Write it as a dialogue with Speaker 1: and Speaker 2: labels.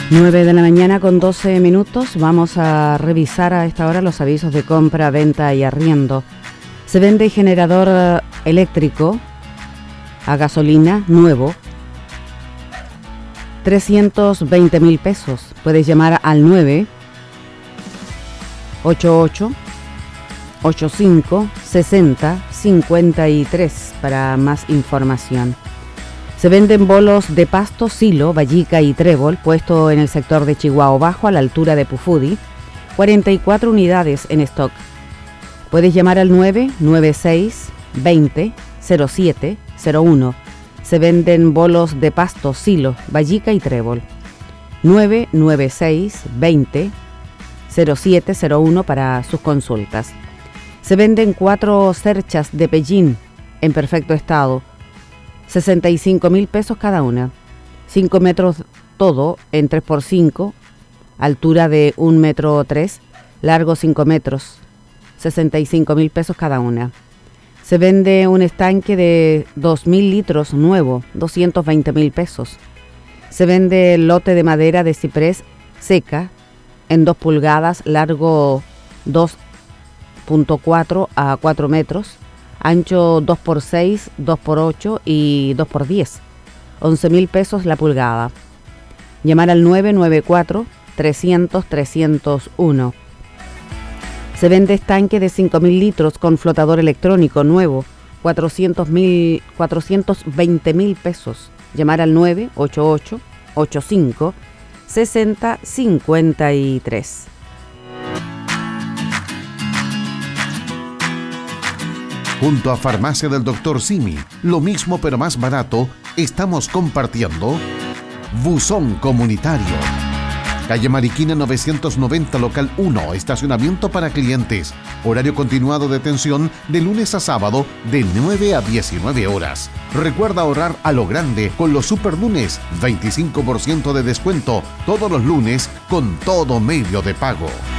Speaker 1: 9 de la mañana con 12 minutos. Vamos a revisar a esta hora los avisos de compra, venta y arriendo. Se vende generador eléctrico a gasolina nuevo, 320.000 pesos. Puedes llamar al 988-85-60-53 para más información. Se venden bolos de pasto, silo, vallica y trébol, puesto en el sector de Chihuahua Bajo, a la altura de Pufudi. 44 unidades en stock. Puedes llamar al 996-20-0701. Se venden bolos de pasto, silo, vallica y trébol. 996-20-0701 para sus consultas. Se venden 4 cerchas de pellín en perfecto estado, 65.000 pesos cada una. 5 metros todo en 3x5, altura de 1,3 metros, largo 5 metros, 65.000 pesos cada una. Se vende un estanque de 2.000 litros nuevo, 220.000 pesos. Se vende el lote de madera de ciprés seca en 2 pulgadas, largo 2.4 a 4 metros, ancho 2x6, 2x8 y 2x10, 11.000 pesos la pulgada. Llamar al 994-300-301. Se vende estanque de 5.000 litros con flotador electrónico nuevo, 420.000 pesos. Llamar al 988-85-60-53.
Speaker 2: Junto a Farmacia del Dr. Simi, lo mismo pero más barato, estamos compartiendo Buzón Comunitario. Calle Mariquina 990, local 1, estacionamiento para clientes. Horario continuado de atención de lunes a sábado de 9 a 19 horas. Recuerda ahorrar a lo grande con los super lunes, 25% de descuento todos los lunes con todo medio de pago.